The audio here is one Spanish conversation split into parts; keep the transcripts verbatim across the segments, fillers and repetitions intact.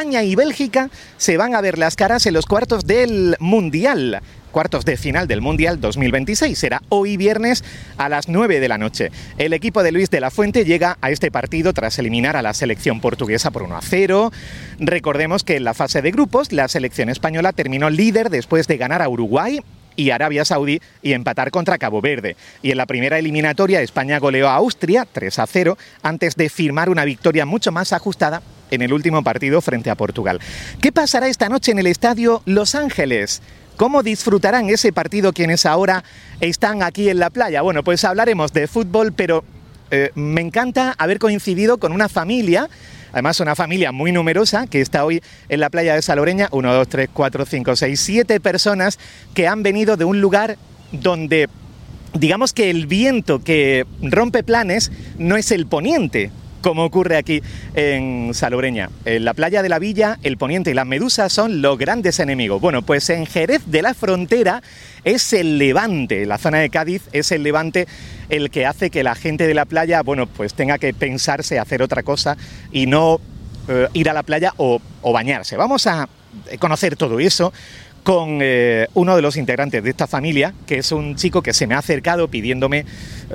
España y Bélgica se van a ver las caras en los cuartos del Mundial. Cuartos de final del Mundial dos mil veintiséis. Será hoy viernes a las nueve de la noche. El equipo de Luis de la Fuente llega a este partido tras eliminar a la selección portuguesa por uno a cero. Recordemos que en la fase de grupos la selección española terminó líder después de ganar a Uruguay y Arabia Saudí y empatar contra Cabo Verde. Y en la primera eliminatoria España goleó a Austria tres a cero antes de firmar una victoria mucho más ajustada en el último partido frente a Portugal. ¿Qué pasará esta noche en el estadio Los Ángeles? ¿Cómo disfrutarán ese partido quienes ahora están aquí en la playa? Bueno, pues hablaremos de fútbol, pero eh, me encanta haber coincidido con una familia, además una familia muy numerosa, que está hoy en la playa de Salobreña. Uno, dos, tres, cuatro, cinco, seis, siete personas que han venido de un lugar donde, digamos que el viento que rompe planes no es el poniente, como ocurre aquí en Salobreña. En la playa de la Villa, el poniente y las medusas son los grandes enemigos. Bueno, pues en Jerez de la Frontera es el levante, la zona de Cádiz es el levante el que hace que la gente de la playa, bueno, pues tenga que pensarse hacer otra cosa y no eh, ir a la playa o, o bañarse. Vamos a conocer todo eso con eh, uno de los integrantes de esta familia, que es un chico que se me ha acercado pidiéndome,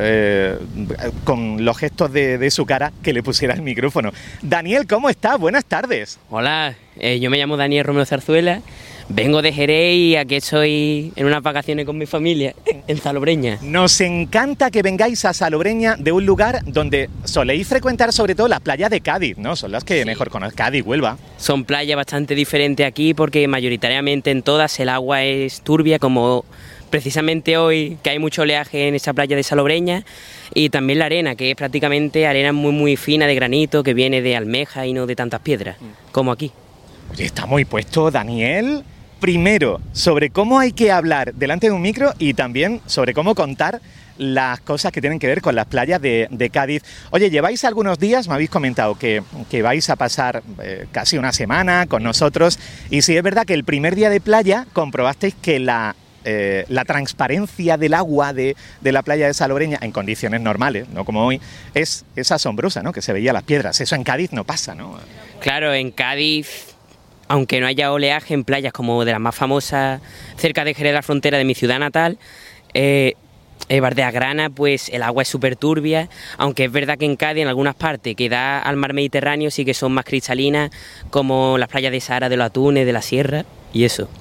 eh, con los gestos de, de su cara, que le pusiera el micrófono. Daniel, ¿cómo estás? Buenas tardes. Hola, eh, yo me llamo Daniel Romero Zarzuela, vengo de Jerez y aquí estoy en unas vacaciones con mi familia, en Salobreña. Nos encanta que vengáis a Salobreña, de un lugar donde soléis frecuentar sobre todo las playas de Cádiz, ¿no? Son las que sí mejor conozco, Cádiz, Huelva. Son playas bastante diferentes aquí porque mayoritariamente en todas el agua es turbia, como precisamente hoy, que hay mucho oleaje en esta playa de Salobreña, y también la arena, que es prácticamente arena muy muy fina de granito, que viene de almeja y no de tantas piedras, como aquí. Oye, está muy puesto, Daniel. Primero, sobre cómo hay que hablar delante de un micro y también sobre cómo contar las cosas que tienen que ver con las playas de, de Cádiz. Oye, lleváis algunos días, me habéis comentado que, que vais a pasar eh, casi una semana con nosotros, y sí es verdad que el primer día de playa comprobasteis que la, eh, la transparencia del agua de, de la playa de Salobreña, en condiciones normales, no como hoy, es, es asombrosa, ¿no? Que se veía las piedras. Eso en Cádiz no pasa, ¿no? Claro, en Cádiz, aunque no haya oleaje en playas como de las más famosas cerca de Jerez de la Frontera, de mi ciudad natal, eh, eh, Bardeagrana, pues el agua es súper turbia, aunque es verdad que en Cádiz, en algunas partes que da al mar Mediterráneo, sí que son más cristalinas, como las playas de Sahara, de los Atunes, de la Sierra y eso.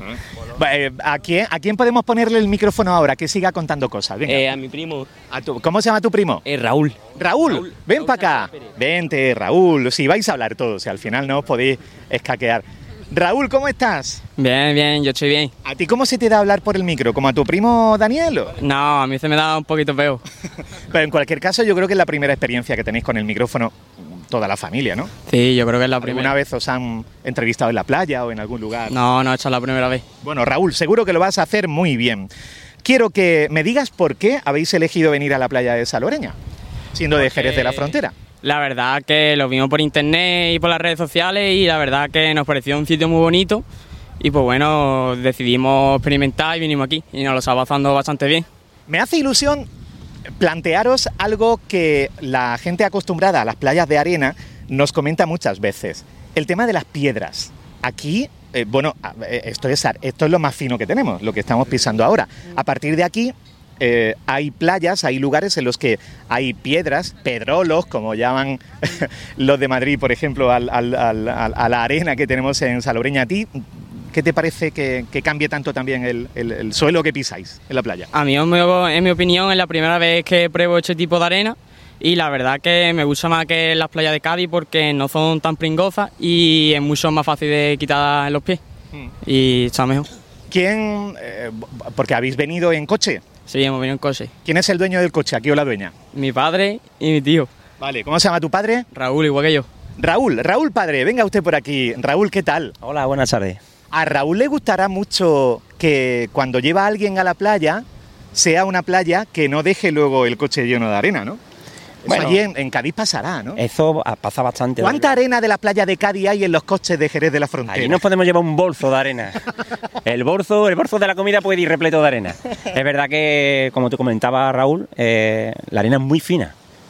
¿A quién, ¿A quién podemos ponerle el micrófono ahora que siga contando cosas? Venga. Eh, a mi primo. ¿A tu, ¿Cómo se llama tu primo? Eh, Raúl. Raúl, Raúl ven Raúl para acá. Vente, Raúl. Si vais a hablar todos, si al final no os podéis escaquear. Raúl, ¿cómo estás? Bien, bien, yo estoy bien. ¿A ti cómo se te da hablar por el micro? ¿Como a tu primo Daniel? ¿O? No, a mí se me da un poquito feo. Pero en cualquier caso, yo creo que es la primera experiencia que tenéis con el micrófono toda la familia, ¿no? Sí, yo creo que es la primera. ¿Alguna vez os han entrevistado en la playa o en algún lugar? No, no, esta es la primera vez. Bueno, Raúl, seguro que lo vas a hacer muy bien. Quiero que me digas por qué habéis elegido venir a la playa de Salobreña, siendo de Jerez de la Frontera. La verdad que lo vimos por internet y por las redes sociales y la verdad que nos pareció un sitio muy bonito y pues bueno, decidimos experimentar y vinimos aquí y nos lo está pasando bastante bien. Me hace ilusión plantearos algo que la gente acostumbrada a las playas de arena nos comenta muchas veces, el tema de las piedras. Aquí, eh, bueno, esto es, esto es lo más fino que tenemos, lo que estamos pisando ahora. A partir de aquí eh, hay playas, hay lugares en los que hay piedras, pedrolos, como llaman los de Madrid, por ejemplo, al, al, al, a la arena que tenemos en Salobreña. ¿A ti qué te parece que, que cambie tanto también el, el, el suelo que pisáis en la playa? A mí, en mi, en mi opinión, es la primera vez que pruebo este tipo de arena y la verdad que me gusta más que las playas de Cádiz porque no son tan pringosas y es mucho más fácil de quitar en los pies mm. y está mejor. ¿Quién? Eh, porque habéis venido en coche. Sí, hemos venido en coche. ¿Quién es el dueño del coche, aquí o la dueña? Mi padre y mi tío. Vale, ¿cómo se llama tu padre? Raúl, igual que yo. Raúl, Raúl padre, venga usted por aquí. Raúl, ¿qué tal? Hola, buenas tardes. A Raúl le gustará mucho que cuando lleva a alguien a la playa sea una playa que no deje luego el coche lleno de arena, ¿no? Eso bueno, allí en, en Cádiz pasará, ¿no? Eso pasa bastante. ¿Cuánta arena de la playa de Cádiz hay en los coches de Jerez de la Frontera? Allí nos podemos llevar un bolso de arena. El bolso, el bolso de la comida puede ir repleto de arena. Es verdad que, como tú comentabas, Raúl, eh, la arena es muy fina.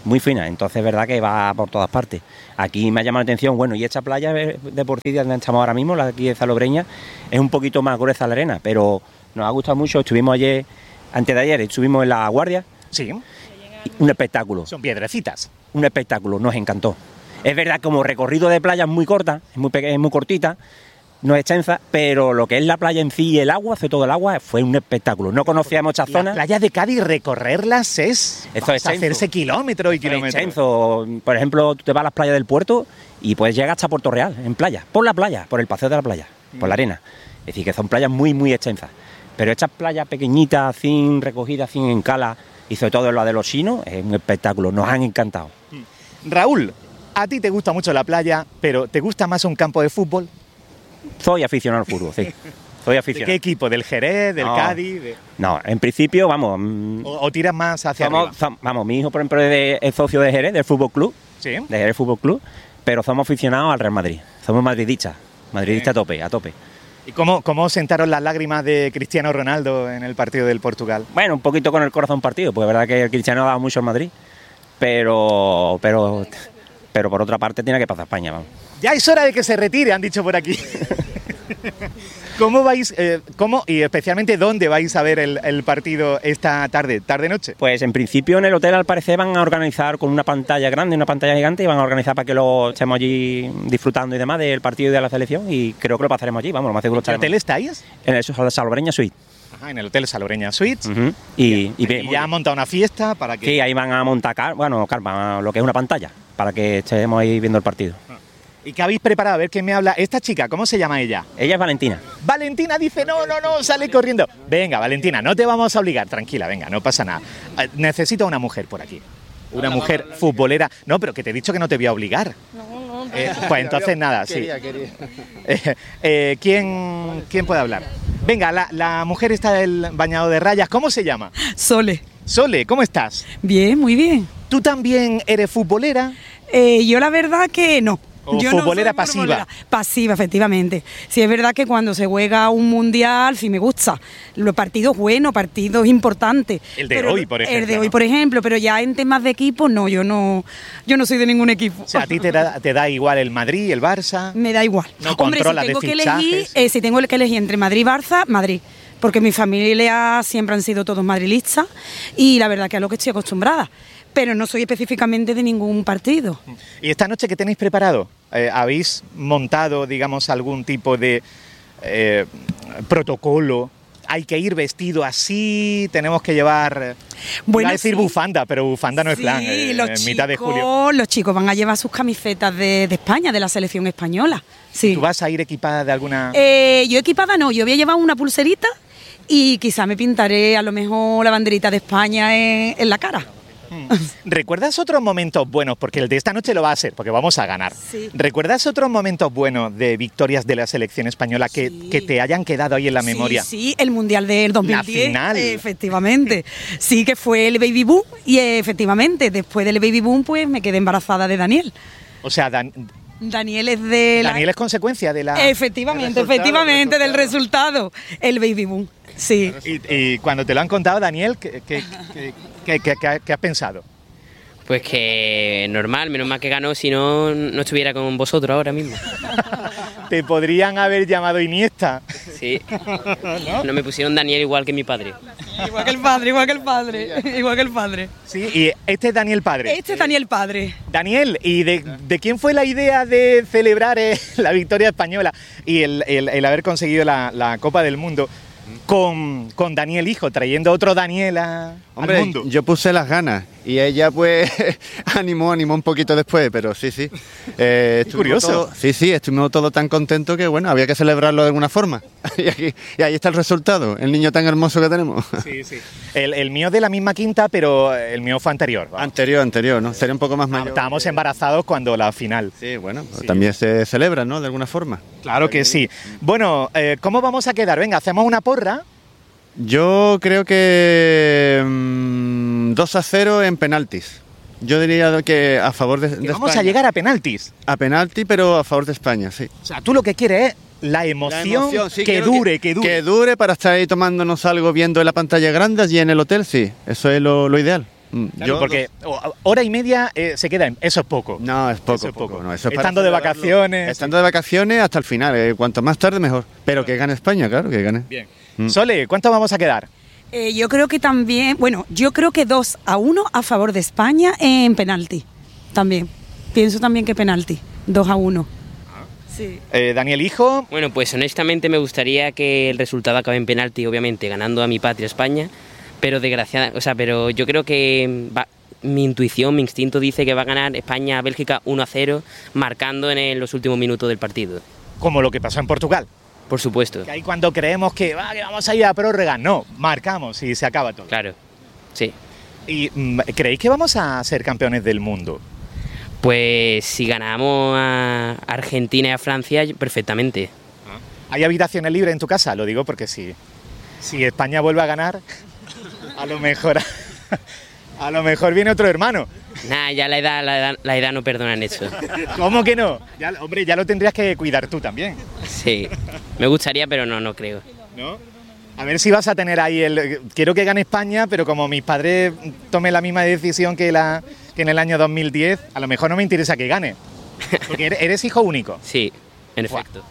muy fina, entonces es verdad que va por todas partes. Aquí me ha llamado la atención, bueno, y esta playa de Porcidia donde estamos ahora mismo, la de aquí de Salobreña, es un poquito más gruesa la arena, pero nos ha gustado mucho. Estuvimos ayer, antes de ayer, estuvimos en La Guardia. Sí. Un espectáculo. Son piedrecitas. Un espectáculo, nos encantó. Es verdad, como recorrido de playa es muy corta, es muy, es muy cortita, no es extensa, pero lo que es la playa en sí y el agua, hace todo el agua, fue un espectáculo. No conocíamos muchas zonas. La playa de Cádiz, recorrerlas es Esto es hacerse kilómetros y Esto es kilómetros. extenso. Por ejemplo, tú te vas a las playas del puerto y puedes llegar hasta Puerto Real, en playa, por la playa, por el paseo de la playa, por la arena. Es decir, que son playas muy, muy extensas. Pero estas playas pequeñitas, sin recogidas, sin encala, y sobre todo la de los chinos, es un espectáculo, nos han encantado. Raúl, a ti te gusta mucho la playa, pero ¿te gusta más un campo de fútbol? Soy aficionado al fútbol, sí. Soy ¿De aficionado. qué equipo? ¿Del Jerez? ¿Del No. Cádiz? de- No, en principio, vamos, mm, ¿O, o tiras más hacia somos, arriba? som- vamos, mi hijo, por ejemplo, es, de- es socio de Jerez, del Fútbol Club, Sí. de Jerez Fútbol Club, pero somos aficionados al Real Madrid. Somos madridistas, madridistas a tope, a tope. ¿Y cómo, cómo sentaron las lágrimas de Cristiano Ronaldo en el partido del Portugal? Bueno, un poquito con el corazón partido, porque es verdad que el Cristiano ha dado mucho al Madrid, pero, pero, pero por otra parte tiene que pasar España, vamos. Ya es hora de que se retire, han dicho por aquí. ¿Cómo vais, eh, cómo y especialmente dónde vais a ver el, el partido esta tarde, tarde-noche? Pues en principio en el hotel al parecer van a organizar con una pantalla grande, una pantalla gigante, y van a organizar para que lo estemos allí disfrutando y demás del partido y de la selección, y creo que lo pasaremos allí, vamos, lo más seguro ¿En qué estaremos hotel estáis? en el Salobreña Suite. Ajá, en el Hotel Salobreña Suites. Ujú. Y, y bien, Y muy ya bien. han montado una fiesta para que... Sí, ahí van a montar, car- bueno, carpa, lo que es una pantalla, para que estemos ahí viendo el partido. ¿Y qué habéis preparado? A ver qué me habla esta chica, ¿cómo se llama ella? Ella es Valentina. Valentina dice, no, no, no, sale corriendo. Venga, Valentina, no te vamos a obligar, tranquila, venga, no pasa nada. Eh, Necesito una mujer por aquí. Una mujer futbolera. No, pero que te he dicho que no te voy a obligar. Eh, pues entonces nada, sí. Eh, eh, ¿quién, ¿Quién puede hablar? Venga, la, la mujer está del bañado de rayas, ¿cómo se llama? Sole. Sole, ¿cómo estás? Bien, muy bien. ¿Tú también eres futbolera? Eh, yo la verdad que no. ¿O Yo no futbolera soy pasiva? futbolera. Pasiva, efectivamente. Sí, es verdad que cuando se juega un mundial, sí me gusta. Los partidos buenos, partidos importantes. El de Pero- hoy, por ejemplo, El de hoy, ¿no? por ejemplo, pero ya en temas de equipo, no, yo no, yo no soy de ningún equipo. O sea, a ti te da, te da igual el Madrid, el Barça. Me da igual. No Hombre, si controla de tengo que elegir, fichajes. eh, si tengo que elegir entre Madrid y Barça, Madrid. Porque mi familia siempre han sido todos madrilistas y la verdad que es a lo que estoy acostumbrada. Pero no soy específicamente de ningún partido. ¿Y esta noche qué tenéis preparado? Eh, ¿Habéis montado, digamos, algún tipo de eh, protocolo? ¿Hay que ir vestido así? ¿Tenemos que llevar...? Bueno, iba a decir sí. bufanda, pero bufanda no es Sí, plan, eh, los en chicos, mitad de julio. Los chicos van a llevar sus camisetas de, de España, de la selección española. Sí. ¿Tú vas a ir equipada de alguna...? Eh, yo equipada no, yo voy a llevar una pulserita y quizá me pintaré a lo mejor la banderita de España en, en la cara. ¿Recuerdas otros momentos buenos? Porque el de esta noche lo va a ser, porque vamos a ganar. Sí. ¿Recuerdas otros momentos buenos de victorias de la selección española que, Sí. que te hayan quedado ahí en la memoria? Sí, sí, el Mundial del dos mil diez. La final. Efectivamente. Sí, que fue el Baby Boom y eh, efectivamente, después del Baby Boom, pues me quedé embarazada de Daniel. O sea, Dan- Daniel es de la... Daniel es consecuencia de la... Efectivamente, efectivamente, del resultado. El Baby Boom, sí. Y, y cuando te lo han contado, Daniel, ¿qué, qué, qué- qué- qué- qué- qué has pensado? Pues que normal, menos mal que ganó, si no, no estuviera con vosotros ahora mismo. Te podrían haber llamado Iniesta. Sí. No me pusieron Daniel igual que mi padre. Igual que el padre, igual que el padre, igual que el padre. Sí, y este es Daniel padre. Este es Daniel padre. Daniel, ¿y de, de quién fue la idea de celebrar eh, la victoria española y el, el- el haber conseguido la, la Copa del Mundo con, con Daniel hijo, trayendo otro Daniel a- Hombre, al mundo? yo puse las ganas y ella pues animó, animó un poquito después, pero sí, sí. Eh, estuvimos curioso. todos- sí, sí, estuvimos todos tan contentos que bueno, había que celebrarlo de alguna forma. Y, aquí, y ahí está el resultado, el niño tan hermoso que tenemos. Sí, sí. El, el mío de la misma quinta, pero el mío fue anterior. vamos. Anterior, anterior, ¿no? Sería un poco más mayor. Estábamos embarazados cuando la final. Sí, bueno, pues también se celebra, ¿no? De alguna forma. Claro que sí. Bueno, eh, ¿cómo vamos a quedar? Venga, hacemos una porra. Yo creo que mm, dos a cero en penaltis. Yo diría que a favor de, Que de vamos España. a llegar a penaltis. A penalti, pero a favor de España, sí. O sea, tú lo que quieres es la La emoción, emoción, sí, que quiero dure, que, dure. Que dure para estar ahí tomándonos algo viendo en la pantalla grande allí en el hotel, sí. Eso es lo, lo ideal. Mm, Claro, yo porque o- hora y media eh, se queda en... Eso es poco. No, es poco, Eso es poco. poco. No, eso es para Estando de celebrarlo. vacaciones. Estando de vacaciones hasta el final. eh, cuanto más tarde, mejor. Pero que gane España, claro, que gane. Bien. Mm. Sole, ¿cuánto vamos a quedar? Eh, yo creo que también, bueno, yo creo que dos a uno a favor de España en penalti. También. Pienso también que penalti. dos a uno. Sí. Eh, Daniel Hijo, Bueno, pues honestamente me gustaría que el resultado acabe en penalti, obviamente, ganando a mi patria España, pero desgraciada, o sea, pero yo creo que va- mi intuición, mi instinto dice que va a ganar España a Bélgica uno a cero, marcando en el- los últimos minutos del partido. como lo que pasó en Portugal. Por supuesto, Que ahí cuando creemos que, va, que vamos a ir a prórroga, no, marcamos y se acaba todo. claro, sí. ¿Y mm, creéis que vamos a ser campeones del mundo? Pues si ganamos a Argentina y a Francia, perfectamente. ¿Hay habitaciones libres en tu casa? Lo digo porque si, si España vuelve a ganar, a lo mejor a lo mejor viene otro hermano. Nada, ya la edad, la edad, la edad no perdona en eso. ¿Cómo que no? Ya, hombre, ya lo tendrías que cuidar tú también, Sí, me gustaría, pero no, no creo. ¿no? A ver si vas a tener ahí el... Quiero que gane España, pero como mis padres tomen la misma decisión que, la, que en el año dos mil diez, a lo mejor no me interesa que gane. Porque eres, eres hijo único. Sí, en Buah. efecto.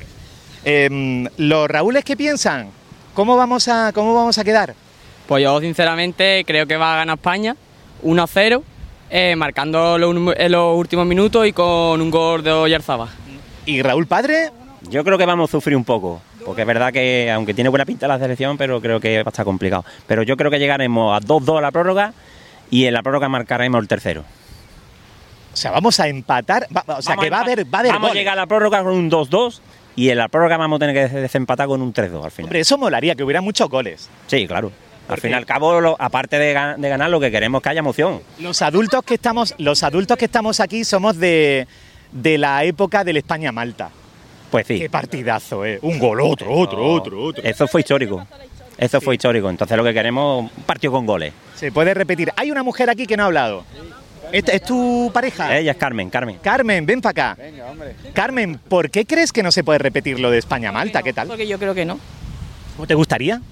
Eh, ¿Los Raúles qué piensan? ¿Cómo vamos a, cómo vamos a quedar? Pues yo sinceramente creo que va a ganar España uno a cero, eh, marcando los, unu- en los últimos minutos y con un gol de Oyarzabal. ¿Y Raúl Padre? Yo creo que vamos a sufrir un poco, porque es verdad que, aunque tiene buena pinta la selección, pero creo que va a estar complicado. Pero yo creo que llegaremos a dos dos a la prórroga y en la prórroga marcaremos el tercero. O sea, vamos a empatar. va- o sea, Vamos que va a empa- haber, va a haber Vamos a goles. llegar a la prórroga con un dos dos y en la prórroga vamos a tener que desempatar con un tres dos al final. Hombre, eso molaría, que hubiera muchos goles. Sí, claro. Al Porque- fin y al cabo, lo- aparte de, ga- de ganar, lo que queremos es que haya emoción. Los adultos que estamos, los adultos que estamos aquí somos de, de la época del España-Malta. Pues sí. Qué partidazo, ¿eh? Un gol, otro, otro, otro, otro. Eso fue histórico. Eso fue histórico. Entonces lo que queremos es un partido con goles. Se puede repetir. Hay una mujer aquí que no ha hablado. ¿Es, es tu pareja? Ella es Carmen, Carmen. Carmen, ven para acá. Carmen, ¿por qué crees que no se puede repetir lo de España-Malta? ¿Qué tal? Porque yo creo que no. ¿Cómo te gustaría?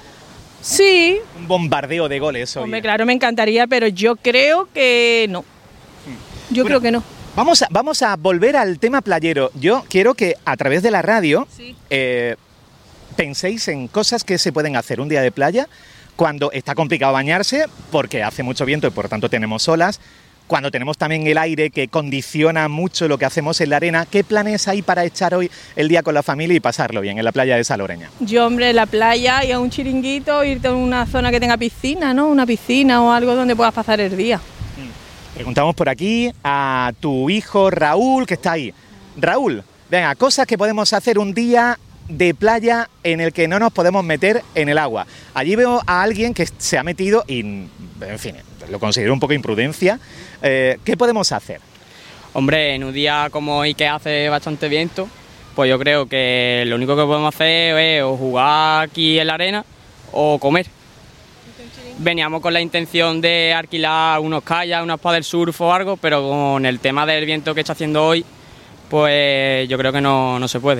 Sí, Un bombardeo de goles hoy. hombre, claro, me encantaría, pero yo creo que no. Yo Bueno, creo que no. Vamos a, vamos a volver al tema playero. Yo quiero que a través de la radio Sí. eh, penséis en cosas que se pueden hacer un día de playa cuando está complicado bañarse porque hace mucho viento y por tanto tenemos olas, cuando tenemos también el aire que condiciona mucho lo que hacemos en la arena. ¿Qué planes hay para echar hoy el día con la familia y pasarlo bien en la playa de Saloreña? Yo, hombre, la playa y a un chiringuito, irte a una zona que tenga piscina, ¿no? Una piscina o algo donde puedas pasar el día. Preguntamos por aquí a tu hijo Raúl, que está ahí. Raúl, venga, cosas que podemos hacer un día de playa en el que no nos podemos meter en el agua. Allí veo a alguien que se ha metido y, en fin, lo considero un poco imprudencia. Eh, ¿Qué podemos hacer? Hombre, en un día como hoy que hace bastante viento, pues yo creo que lo único que podemos hacer es o jugar aquí en la arena o comer. Veníamos con la intención de alquilar unos kayaks, unas paddle surf o algo, pero con el tema del viento que está haciendo hoy, pues yo creo que no, no se puede.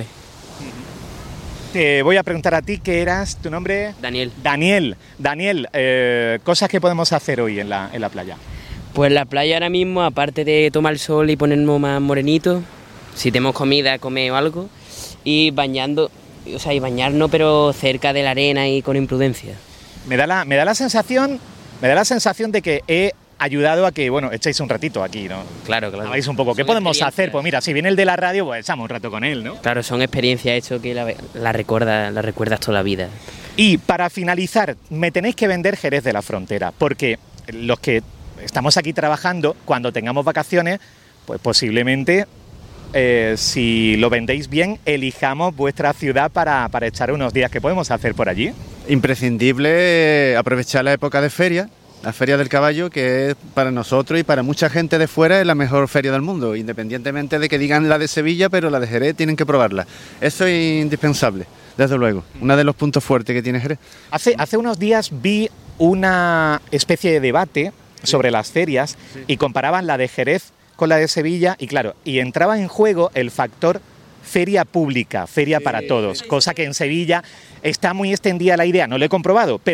Te voy a preguntar a ti, ¿qué eras? ¿Tu nombre? Daniel. Daniel. Daniel, eh, cosas que podemos hacer hoy en la, en la playa. Pues la playa ahora mismo, aparte de tomar el sol y ponernos más morenitos, si tenemos comida, comer o algo, y bañando, o sea, y bañarnos pero cerca de la arena y con imprudencia. Me da la, me da la sensación, me da la sensación de que he ayudado a que, bueno, echéis un ratito aquí, ¿no? Claro, claro. Sabéis un poco. ¿Qué Son podemos hacer? experiencias. Pues mira, si viene el de la radio, pues echamos un rato con él, ¿no? Claro, son experiencias hechas que la, la, recuerda, la recuerdas toda la vida. Y para finalizar, me tenéis que vender Jerez de la Frontera, porque los que estamos aquí trabajando, cuando tengamos vacaciones, pues posiblemente, eh, si lo vendéis bien, elijamos vuestra ciudad para, para echar unos días. ¿Qué podemos hacer por allí? Imprescindible aprovechar la época de feria, la Feria del Caballo, que es para nosotros y para mucha gente de fuera es la mejor feria del mundo, independientemente de que digan la de Sevilla, pero la de Jerez tienen que probarla. Eso es indispensable, desde luego, uno de los puntos fuertes que tiene Jerez. Hace, hace unos días vi una especie de debate sobre las ferias y comparaban la de Jerez con la de Sevilla y claro, y entraba en juego el factor feria pública, feria para todos, cosa que en Sevilla está muy extendida la idea, no lo he comprobado, pero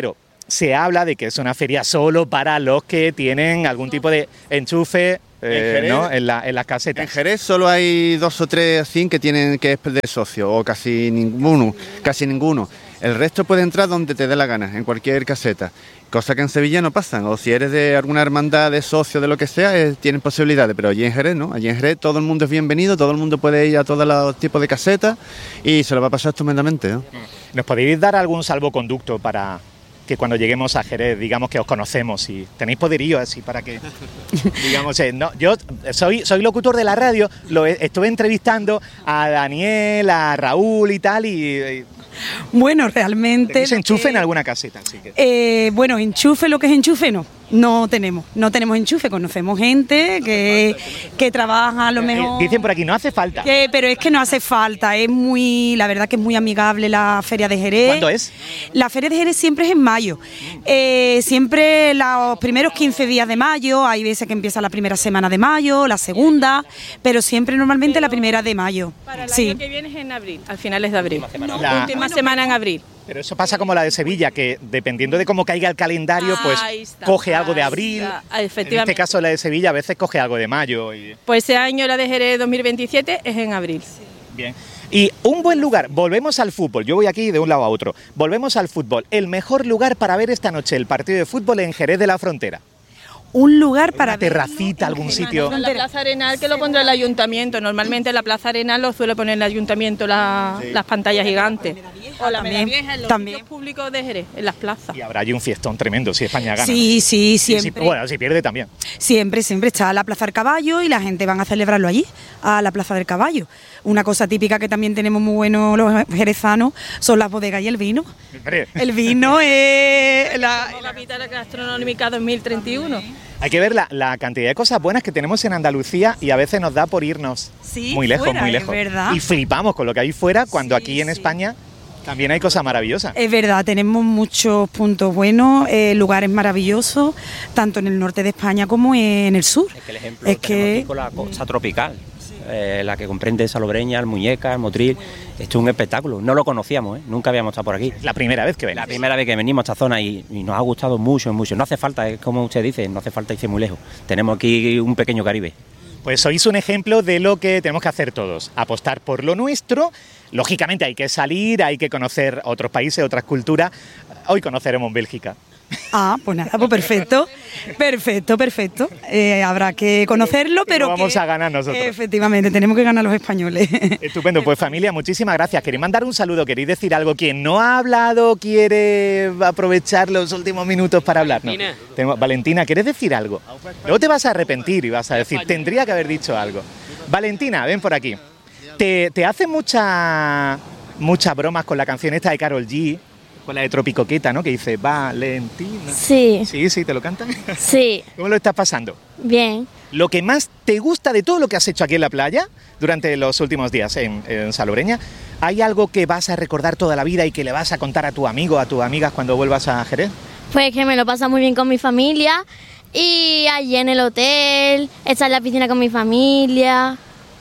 se habla de que es una feria solo para los que tienen algún tipo de enchufe eh, En ¿no? Jerez- en, la, en las casetas. En Jerez solo hay dos o tres así que tienen que es de socio, o casi ninguno, casi ninguno. El resto puede entrar donde te dé la gana, en cualquier caseta, cosa que en Sevilla no pasan, o si eres de alguna hermandad, de socio, de lo que sea, eh, tienen posibilidades, pero allí en Jerez no, allí en Jerez todo el mundo es bienvenido, todo el mundo puede ir a todos los tipos de casetas y se lo va a pasar estupendamente, ¿no? ¿Nos podéis dar algún salvoconducto para que cuando lleguemos a Jerez digamos que os conocemos y tenéis poderío así para que digamos eh, no, yo soy soy locutor de la radio, lo he- estuve entrevistando a Daniel, a Raúl y tal y, y Bueno, realmente... tenéis lo enchufe que- en alguna caseta, así que Eh, bueno, enchufe, lo que es enchufe, no. No tenemos, no tenemos enchufe. Conocemos gente que, que trabaja a lo mejor... dicen por aquí no hace falta. Que- pero es que no hace falta, es muy, la verdad que es muy amigable la Feria de Jerez. ¿Cuándo es? La Feria de Jerez siempre es en mayo, Eh, siempre los primeros quince días de mayo, hay veces que empieza la primera semana de mayo, la segunda, pero siempre normalmente la primera de mayo. Para el Sí. año que viene es en abril, al finales de abril. La- Última semana en abril. Pero eso pasa como la de Sevilla, que dependiendo de cómo caiga el calendario, pues Ahí está, coge algo de ahí abril. está, En efectivamente. este caso la de Sevilla a veces coge algo de mayo. Y... Pues ese año la de Jerez dos mil veintisiete es en abril. Bien. Y un buen lugar, volvemos al fútbol, yo voy aquí de un lado a otro, volvemos al fútbol, el mejor lugar para ver esta noche el partido de fútbol en Jerez de la Frontera. Un lugar para Una terracita, algún sitio. En la Plaza Arenal, que lo pondrá el ayuntamiento. Normalmente en la Plaza Arenal lo suele poner el ayuntamiento la- las pantallas gigantes. O la también, Media Vieja, en los también. sitios públicos de Jerez, en las plazas. Y habrá allí un fiestón tremendo si España gana. Sí, sí, Y si- siempre. bueno, si pierde también. Siempre, siempre está la Plaza del Caballo y la gente van a celebrarlo allí, a la Plaza del Caballo. Una cosa típica que también tenemos muy bueno los jerezanos son las bodegas y el vino. Hombre, El vino es la... Como capital gastronómica dos mil treinta y uno. hay que ver la, la cantidad de cosas buenas que tenemos en Andalucía y a veces nos da por irnos Sí, muy lejos, fuera, muy es lejos. verdad. Y flipamos con lo que hay fuera cuando Sí, aquí en sí. España también hay cosas maravillosas. Es verdad, tenemos muchos puntos buenos, eh, lugares maravillosos, tanto en el norte de España como en el sur. Es que el ejemplo Es lo tenemos que- aquí con la costa tropical, eh, la que comprende Salobreña, el Muñeca, el Motril. Esto es un espectáculo, no lo conocíamos, ¿eh? Nunca habíamos estado por aquí. Es la primera vez que ven. La primera vez que venimos a esta zona y, y nos ha gustado mucho, mucho. No hace falta, es como usted dice, no hace falta irse muy lejos. Tenemos aquí un pequeño Caribe. Pues sois un ejemplo de lo que tenemos que hacer todos, apostar por lo nuestro. Lógicamente hay que salir, hay que conocer otros países, otras culturas. Hoy conoceremos Bélgica. Ah, pues nada, pues perfecto, perfecto, perfecto. Eh, habrá que conocerlo, Que pero lo vamos que- a ganar nosotros. Efectivamente, tenemos que ganar los españoles. Estupendo, pues familia, muchísimas gracias. ¿Queréis mandar un saludo? ¿Queréis decir algo? Quien no ha hablado quiere aprovechar los últimos minutos para hablar. No. Valentina. Tengo- Valentina, ¿quieres decir algo? Luego te vas a arrepentir y vas a decir, tendría que haber dicho algo. Valentina, ven por aquí. ¿Te, te hacen mucha- muchas bromas con la canción esta de Karol G? Con la de Tropicoqueta, ¿no? Que dice, Valentina. Sí, Sí, sí, ¿te lo cantan? sí, ¿Cómo lo estás pasando? bien. Lo que más te gusta de todo lo que has hecho aquí en la playa durante los últimos días en, en Salobreña, ¿hay algo que vas a recordar toda la vida y que le vas a contar a tu amigo, a tus amigas cuando vuelvas a Jerez? Pues que me lo pasa muy bien con mi familia y allí en el hotel, estar en la piscina con mi familia.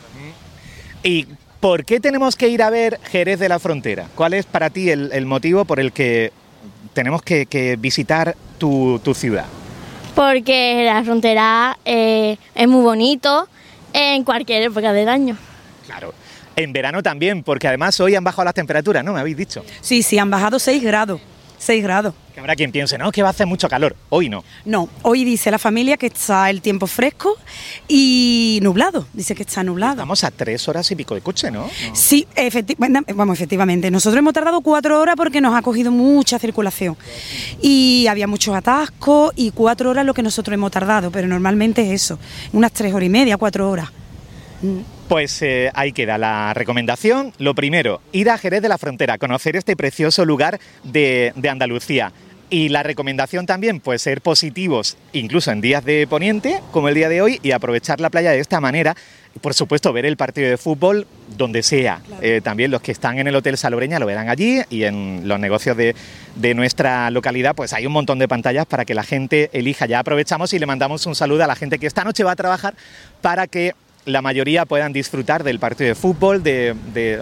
¿Y por qué tenemos que ir a ver Jerez de la Frontera? ¿Cuál es para ti el, el motivo por el que tenemos que, que visitar tu, tu ciudad? Porque la frontera eh, es muy bonito en cualquier época del año. Claro. En verano también, porque además hoy han bajado las temperaturas, ¿no? Me habéis dicho. Sí, sí, han bajado seis grados, seis grados. Que habrá quien piense, no, que va a hacer mucho calor. Hoy no. No, hoy dice la familia que está el tiempo fresco y nublado, dice que está nublado. Vamos a tres horas y pico de coche, ¿no? Sí, efecti- bueno, vamos, efectivamente. Nosotros hemos tardado cuatro horas porque nos ha cogido mucha circulación y había muchos atascos y cuatro horas lo que nosotros hemos tardado, pero normalmente es eso, unas tres horas y media, cuatro horas. Pues eh, ahí queda la recomendación. Lo primero, ir a Jerez de la Frontera, conocer este precioso lugar de, de Andalucía. Y la recomendación también, pues ser positivos, incluso en días de poniente, como el día de hoy, y aprovechar la playa de esta manera. Y por supuesto, ver el partido de fútbol donde sea. Eh, también los que están en el Hotel Salobreña lo verán allí, y en los negocios de, de nuestra localidad, pues hay un montón de pantallas para que la gente elija. Ya aprovechamos y le mandamos un saludo a la gente que esta noche va a trabajar para que la mayoría puedan disfrutar del partido de fútbol, de, de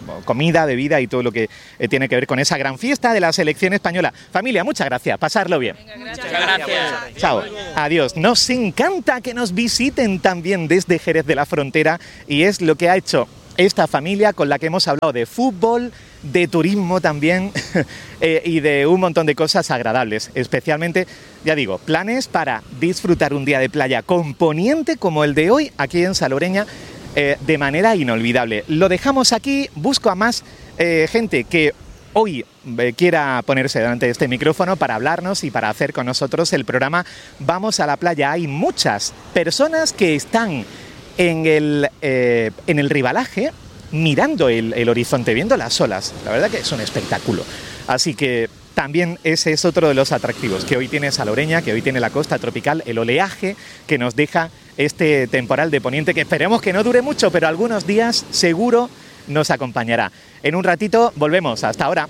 comida, bebida y todo lo que eh, tiene que ver con esa gran fiesta de la selección española. Familia, muchas gracias, pasarlo bien. Venga, gracias. Muchas gracias. Chao, adiós. Nos encanta que nos visiten también desde Jerez de la Frontera y es lo que ha hecho esta familia con la que hemos hablado de fútbol, de turismo también eh, y de un montón de cosas agradables, especialmente, ya digo, planes para disfrutar un día de playa con poniente como el de hoy aquí en Salobreña eh, de manera inolvidable. Lo dejamos aquí, busco a más eh, gente que hoy eh, quiera ponerse delante de este micrófono para hablarnos y para hacer con nosotros el programa Vamos a la Playa. Hay muchas personas que están en el, eh, en el ribalaje mirando el, el horizonte, viendo las olas. La verdad que es un espectáculo. Así que también ese es otro de los atractivos que hoy tiene Salobreña, que hoy tiene la costa tropical, el oleaje que nos deja este temporal de poniente, que esperemos que no dure mucho, pero algunos días seguro nos acompañará. En un ratito volvemos. Hasta ahora.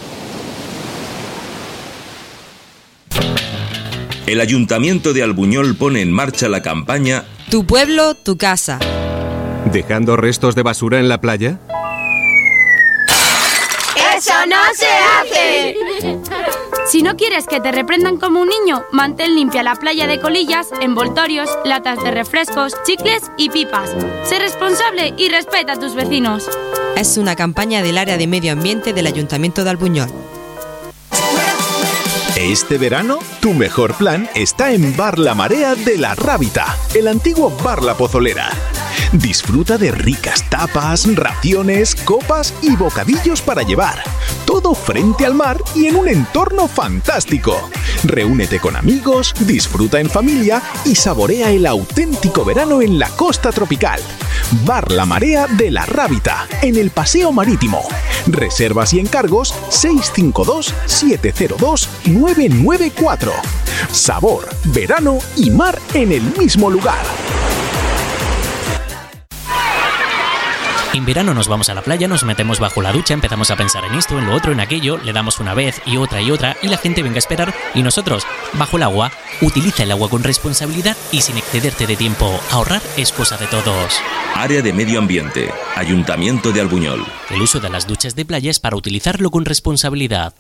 El Ayuntamiento de Albuñol pone en marcha la campaña Tu pueblo, tu casa. ¿Dejando restos de basura en la playa? ¡Eso no se hace! Si no quieres que te reprendan como un niño, mantén limpia la playa de colillas, envoltorios, latas de refrescos, chicles y pipas. Sé responsable y respeta a tus vecinos. Es una campaña del área de medio ambiente del Ayuntamiento de Albuñol. Este verano, tu mejor plan está en Bar La Marea de La Rábita, el antiguo Bar La Pozolera. Disfruta de ricas tapas, raciones, copas y bocadillos para llevar. Todo frente al mar y en un entorno fantástico. Reúnete con amigos, disfruta en familia y saborea el auténtico verano en la costa tropical. Bar La Marea de La Rábita, en el Paseo Marítimo. Reservas y encargos seis cinco dos, siete cero dos, nueve nueve cuatro. Sabor, verano y mar en el mismo lugar. En verano nos vamos a la playa, nos metemos bajo la ducha, empezamos a pensar en esto, en lo otro, en aquello, le damos una vez y otra y otra y la gente venga a esperar y nosotros, bajo el agua, utiliza el agua con responsabilidad y sin excederte de tiempo. Ahorrar es cosa de todos. Área de Medio Ambiente, Ayuntamiento de Albuñol. El uso de las duchas de playa es para utilizarlo con responsabilidad.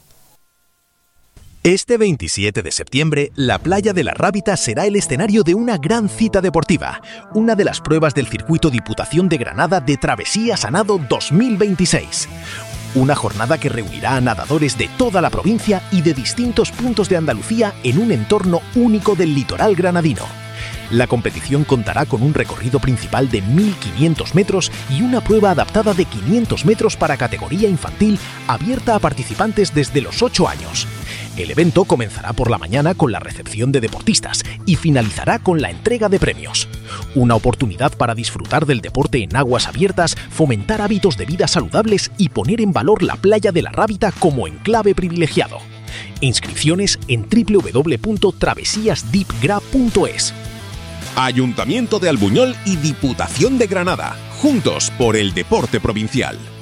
Este veintisiete de septiembre, la playa de La Rábita será el escenario de una gran cita deportiva, una de las pruebas del circuito Diputación de Granada de Travesías a Nado dos mil veintiséis. Una jornada que reunirá a nadadores de toda la provincia y de distintos puntos de Andalucía en un entorno único del litoral granadino. La competición contará con un recorrido principal de mil quinientos metros y una prueba adaptada de quinientos metros para categoría infantil abierta a participantes desde los ocho años. El evento comenzará por la mañana con la recepción de deportistas y finalizará con la entrega de premios. Una oportunidad para disfrutar del deporte en aguas abiertas, fomentar hábitos de vida saludables y poner en valor la playa de La Rábita como enclave privilegiado. Inscripciones en doble u doble u doble u punto travesías dip gra punto es. Ayuntamiento de Albuñol y Diputación de Granada, juntos por el deporte provincial.